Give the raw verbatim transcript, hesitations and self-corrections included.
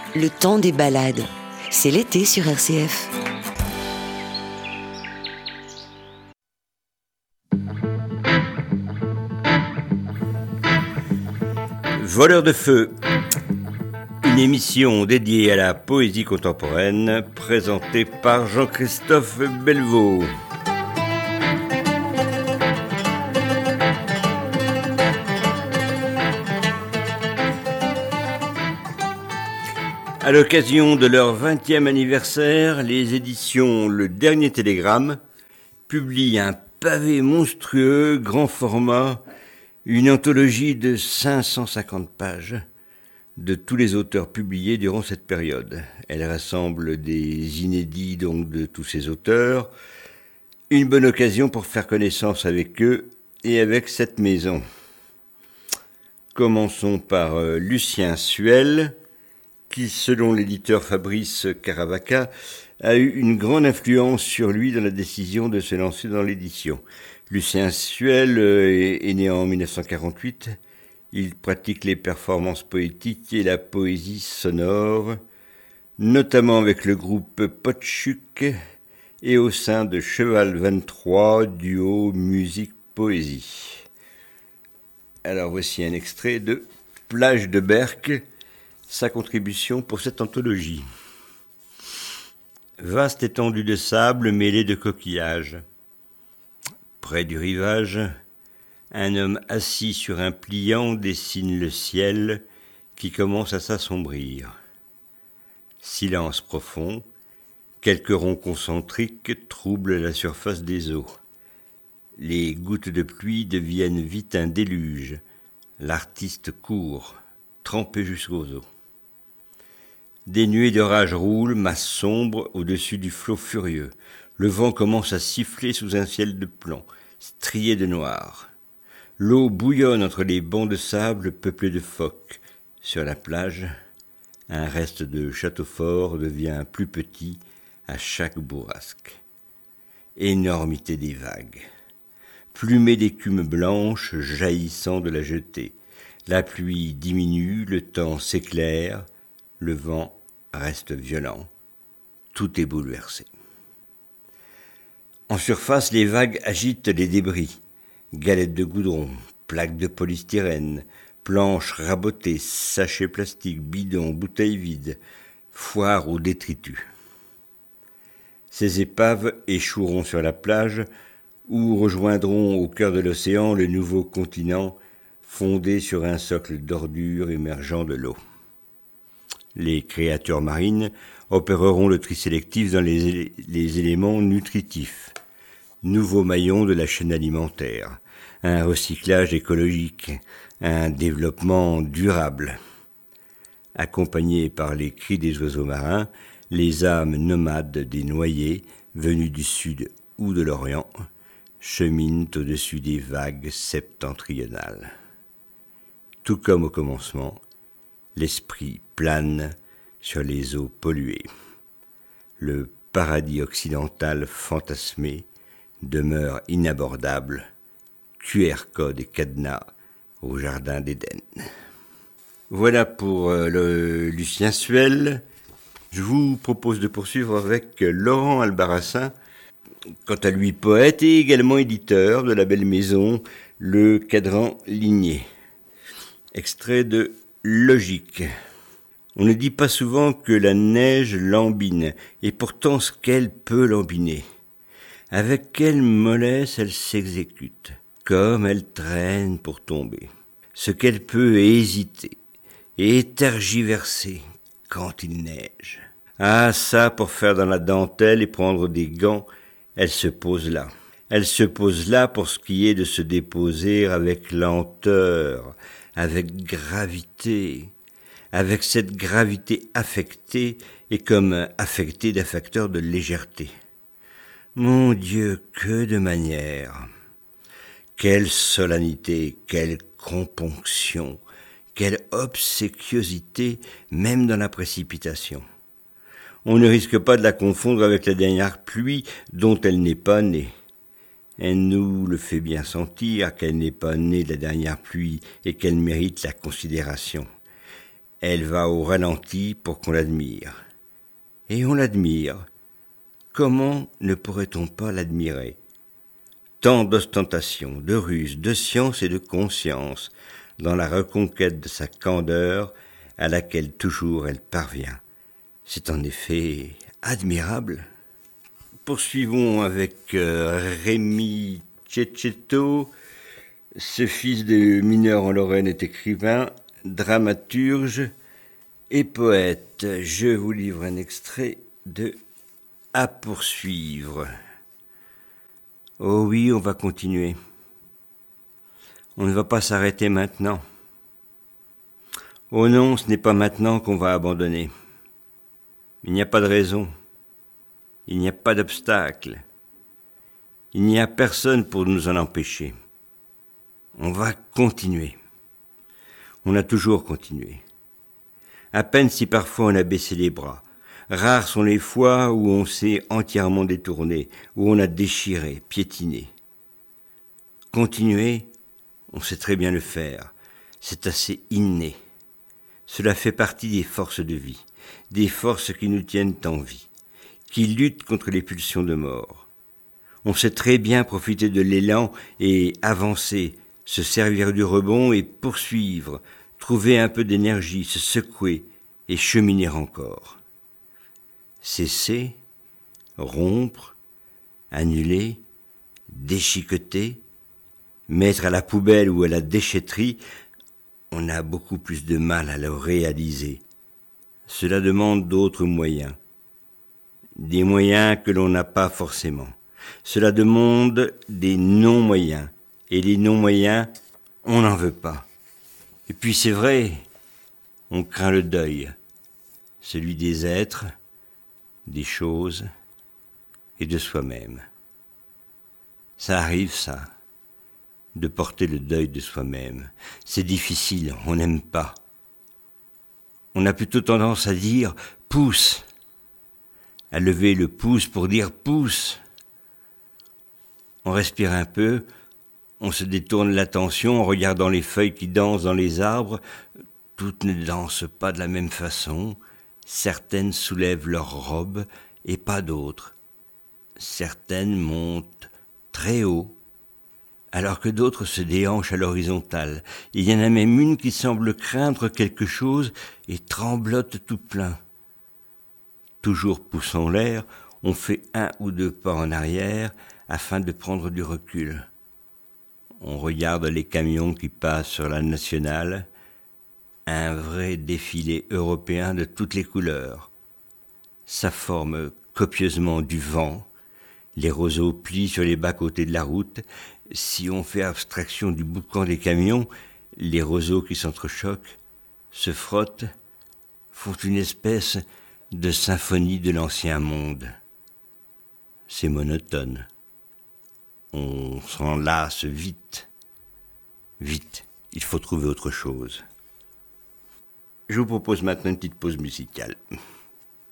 Le temps des balades. C'est l'été sur R C F. Voleurs de feu, une émission dédiée à la poésie contemporaine, présentée par Jean-Christophe Bellevaux. À l'occasion de leur vingtième anniversaire, les éditions Le Dernier Télégramme publient un pavé monstrueux, grand format, une anthologie de cinq cent cinquante pages de tous les auteurs publiés durant cette période. Elle rassemble des inédits donc de tous ces auteurs, une bonne occasion pour faire connaissance avec eux et avec cette maison. Commençons par euh, Lucien Suel, qui, selon l'éditeur Fabrice Caravaca, a eu une grande influence sur lui dans la décision de se lancer dans l'édition. Lucien Suel est né en dix-neuf cent quarante-huit. Il pratique les performances poétiques et la poésie sonore, notamment avec le groupe Potchuk et au sein de Cheval vingt-trois, duo musique-poésie. Alors voici un extrait de Plage de Berck, sa contribution pour cette anthologie. Vaste étendue de sable mêlée de coquillages. Près du rivage, un homme assis sur un pliant dessine le ciel qui commence à s'assombrir. Silence profond, quelques ronds concentriques troublent la surface des eaux. Les gouttes de pluie deviennent vite un déluge. L'artiste court, trempé jusqu'aux os. Des nuées d'orage roulent, masse sombre, au-dessus du flot furieux. Le vent commence à siffler sous un ciel de plomb, strié de noir. L'eau bouillonne entre les bancs de sable peuplés de phoques. Sur la plage, un reste de château fort devient plus petit à chaque bourrasque. Énormité des vagues. Plumée d'écume blanche jaillissant de la jetée. La pluie diminue, le temps s'éclaire, le vent reste violent. Tout est bouleversé. En surface, les vagues agitent les débris. Galettes de goudron, plaques de polystyrène, planches rabotées, sachets plastiques, bidons, bouteilles vides, foires ou détritus. Ces épaves échoueront sur la plage ou rejoindront au cœur de l'océan le nouveau continent fondé sur un socle d'ordures émergeant de l'eau. Les créatures marines opéreront le tri sélectif dans les, les éléments nutritifs. Nouveau maillon de la chaîne alimentaire, un recyclage écologique, un développement durable. Accompagnés par les cris des oiseaux marins, les âmes nomades des noyés, venus du sud ou de l'Orient, cheminent au-dessus des vagues septentrionales. Tout comme au commencement, l'esprit plane sur les eaux polluées. Le paradis occidental fantasmé demeure inabordable, Q R code et cadenas au jardin d'Éden. Voilà pour euh, le Lucien Suel. Je vous propose de poursuivre avec Laurent Albarracin, quant à lui poète et également éditeur de la belle maison Le Cadran Ligné. Extrait de Logique. On ne dit pas souvent que la neige lambine, et pourtant ce qu'elle peut lambiner. Avec quelle mollesse elle s'exécute, comme elle traîne pour tomber. Ce qu'elle peut hésiter et tergiverser quand il neige. Ah ça, pour faire dans la dentelle et prendre des gants, elle se pose là. Elle se pose là pour ce qui est de se déposer avec lenteur, avec gravité, avec cette gravité affectée et comme affectée d'un facteur de légèreté. Mon Dieu, que de manières! Quelle solennité, quelle componction, quelle obséquiosité, même dans la précipitation. On ne risque pas de la confondre avec la dernière pluie dont elle n'est pas née. Elle nous le fait bien sentir qu'elle n'est pas née de la dernière pluie et qu'elle mérite la considération. Elle va au ralenti pour qu'on l'admire. Et on l'admire. Comment ne pourrait-on pas l'admirer ? Tant d'ostentation, de ruse, de science et de conscience dans la reconquête de sa candeur à laquelle toujours elle parvient. C'est en effet admirable. Poursuivons avec euh, Rémi Cecchetto. Ce fils de mineur en Lorraine est écrivain, dramaturge et poète. Je vous livre un extrait de À poursuivre. Oh oui, on va continuer. On ne va pas s'arrêter maintenant. Oh non, ce n'est pas maintenant qu'on va abandonner. Il n'y a pas de raison. Il n'y a pas d'obstacle. Il n'y a personne pour nous en empêcher. On va continuer. On a toujours continué. À peine si parfois on a baissé les bras. Rares sont les fois où on s'est entièrement détourné, où on a déchiré, piétiné. Continuer, on sait très bien le faire. C'est assez inné. Cela fait partie des forces de vie, des forces qui nous tiennent en vie, qui luttent contre les pulsions de mort. On sait très bien profiter de l'élan et avancer, se servir du rebond et poursuivre, trouver un peu d'énergie, se secouer et cheminer encore. Cesser, rompre, annuler, déchiqueter, mettre à la poubelle ou à la déchetterie, on a beaucoup plus de mal à le réaliser. Cela demande d'autres moyens, des moyens que l'on n'a pas forcément. Cela demande des non-moyens, et les non-moyens, on n'en veut pas. Et puis c'est vrai, on craint le deuil, celui des êtres, des choses et de soi-même. Ça arrive, ça, de porter le deuil de soi-même. C'est difficile, on n'aime pas. On a plutôt tendance à dire « pousse », à lever le pouce pour dire « pousse ». On respire un peu, on se détourne l'attention en regardant les feuilles qui dansent dans les arbres. Toutes ne dansent pas de la même façon. Certaines soulèvent leurs robes et pas d'autres. Certaines montent très haut, alors que d'autres se déhanchent à l'horizontale. Il y en a même une qui semble craindre quelque chose et tremblote tout plein. Toujours poussant l'air, on fait un ou deux pas en arrière afin de prendre du recul. On regarde les camions qui passent sur la nationale, un vrai défilé européen de toutes les couleurs. Ça forme copieusement du vent, les roseaux plient sur les bas-côtés de la route. Si on fait abstraction du boucan des camions, les roseaux qui s'entrechoquent, se frottent, font une espèce de symphonie de l'ancien monde. C'est monotone. On s'en lasse vite. Vite, il faut trouver autre chose. Je vous propose maintenant une petite pause musicale.